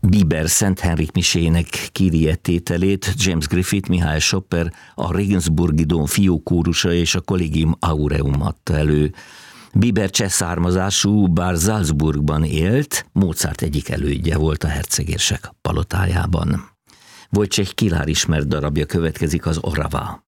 Bieber Szent Henrik misének Kyrie-tételét James Griffith, Mihály Schopper, a Regensburgi Dóm fiókórusa és a Collegium Aureum adta elő. Bieber cseh származású, bár Salzburgban élt, Mozart egyik elődje volt a hercegérsek palotájában. Wojciech Kilar ismert darabja következik, az Orava.